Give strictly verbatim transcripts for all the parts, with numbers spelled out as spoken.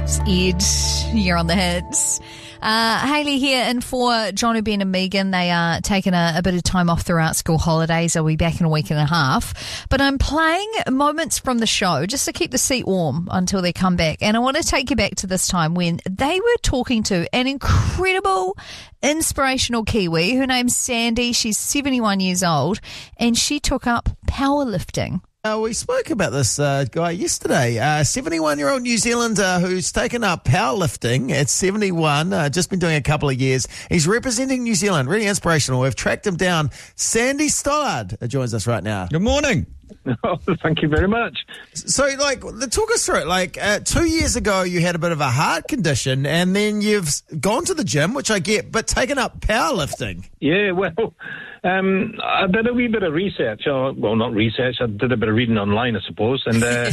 Ed, you're on the hits. Uh, Hayley here, and for John, Ben and Megan, they are taking a, a bit of time off throughout school holidays. They'll be back in a week and a half. But I'm playing moments from the show just to keep the seat warm until they come back. And I want to take you back to this time when they were talking to an incredible, inspirational Kiwi. Her name's Sandy. She's seventy-one years old, and she took up powerlifting. Uh, we spoke about this uh, guy yesterday, a uh, seventy-one-year-old New Zealander who's taken up powerlifting at seventy-one, uh, just been doing a couple of years. He's representing New Zealand, really inspirational. We've tracked him down. Sandy Stoddard joins us right now. Good morning. Oh, thank you very much. So, like, talk us through it. Like, uh, two years ago, you had a bit of a heart condition, and then you've gone to the gym, which I get, but taken up powerlifting. Yeah, well, um, I did a wee bit of research. Or, well, not research. I did a bit of reading online, I suppose. And, uh,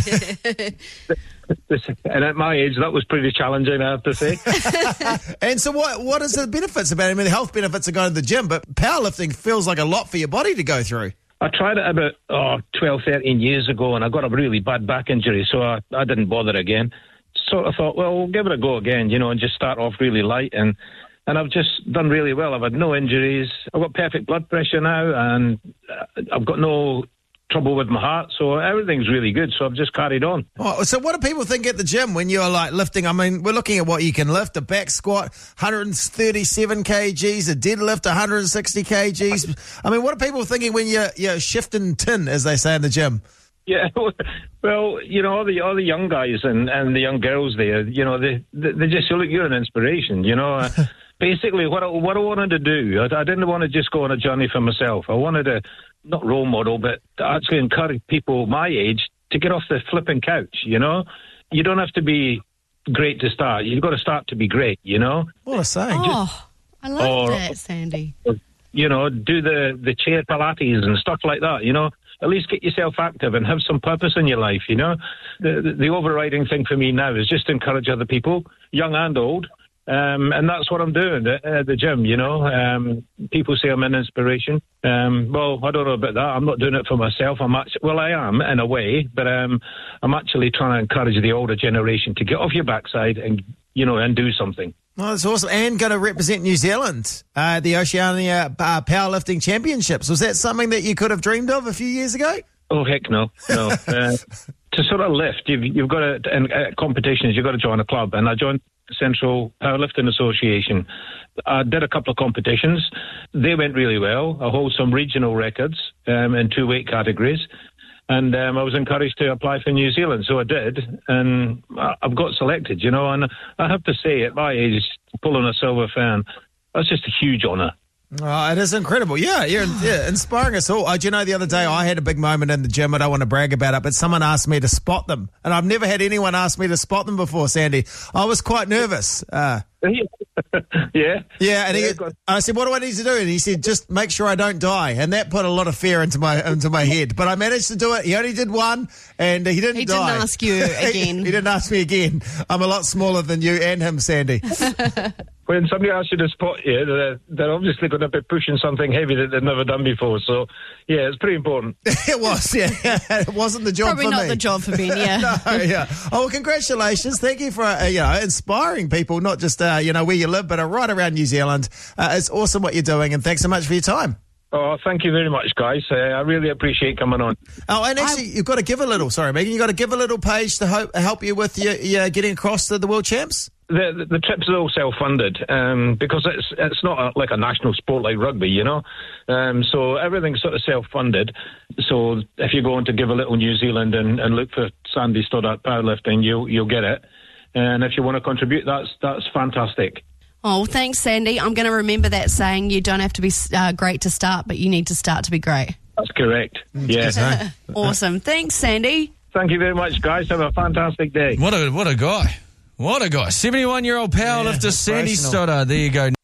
and at my age, that was pretty challenging, I have to say. And so what what is the benefits about it? I mean, the health benefits of going to the gym, but powerlifting feels like a lot for your body to go through. I tried it about oh, twelve, thirteen years ago, and I got a really bad back injury, so I, I didn't bother again. Sort of thought, well, we'll give it a go again, you know, and just start off really light. And, and I've just done really well. I've had no injuries. I've got perfect blood pressure now, and I've got no trouble with my heart, so everything's really good, so I've just carried on. Oh, so what do people think at the gym when you're like lifting? I mean, we're looking at what you can lift: a back squat, one hundred thirty-seven kilograms, a deadlift, one hundred sixty kilograms. I mean, what are people thinking when you're, you're shifting tin, as they say in the gym? Yeah, well, you know, all the all the young guys and, and the young girls there, you know, they they, they just say, look, you're an inspiration, you know. Basically, what I, what I wanted to do, I, I didn't want to just go on a journey for myself. I wanted to, not role model, but to actually encourage people my age to get off the flipping couch, you know? You don't have to be great to start. You've got to start to be great, you know? What a saying. Oh, I love or, that, Sandy. You know, do the, the chair Pilates and stuff like that, you know? At least get yourself active and have some purpose in your life, you know? The, the, the overriding thing for me now is just to encourage other people, young and old. Um, and that's what I'm doing at, at the gym, you know. Um, people say I'm an inspiration. Um, well, I don't know about that. I'm not doing it for myself. I'm actually, well, I am in a way, but um, I'm actually trying to encourage the older generation to get off your backside and, you know, and do something. Oh, that's awesome. And going to represent New Zealand, uh, the Oceania uh, Powerlifting Championships. Was that something that you could have dreamed of a few years ago? Oh, heck no, no. uh, to sort of lift, you've, you've got to, in uh, competitions, you've got to join a club. And I joined Central Powerlifting Association. I did a couple of competitions. They went really well. I hold some regional records um, in two weight categories. And um, I was encouraged to apply for New Zealand, so I did. And I've got selected, you know. And I have to say, at my age, pulling a silver fan, that's just a huge honour. Oh, it is incredible. Yeah, you're yeah, inspiring us all. Oh, do you know, the other day I had a big moment in the gym. I don't want to brag about it, but someone asked me to spot them. And I've never had anyone ask me to spot them before, Sandy. I was quite nervous. Uh, yeah. Yeah, and he, yeah, I said, what do I need to do? And he said, just make sure I don't die. And that put a lot of fear into my into my head. But I managed to do it. He only did one, and he didn't he die. He didn't ask you again. he, he didn't ask me again. I'm a lot smaller than you and him, Sandy. When somebody asks you to spot you, they're, they're obviously going to be pushing something heavy that they've never done before. So, yeah, it's pretty important. It was, yeah. It wasn't the job Probably for me. Probably not the job for Ben, yeah. No, yeah. Oh, well, congratulations. Thank you for, uh, you know, inspiring people, not just, uh, you know, where you live, but uh, right around New Zealand. Uh, it's awesome what you're doing, and thanks so much for your time. Oh, thank you very much, guys. Uh, I really appreciate coming on. Oh, and actually, I... you've got to give a little, sorry, Megan, you've got to give a little page to help, help you with your, your getting across to the World Champs? The, the, the trips are all self-funded um, because it's it's not a, like a national sport like rugby, you know. Um, so everything's sort of self-funded. So if you're going to give a little New Zealand and, and look for Sandy Stoddard Powerlifting, you'll you'll get it. And if you want to contribute, that's that's fantastic. Oh, thanks, Sandy. I'm going to remember that saying. You don't have to be uh, great to start, but you need to start to be great. That's correct. Yeah. Awesome. Thanks, Sandy. Thank you very much, guys. Have a fantastic day. What a what a guy. What a guy. seventy-one-year-old powerlifter, Yeah, Sandy Stoddard. There you go.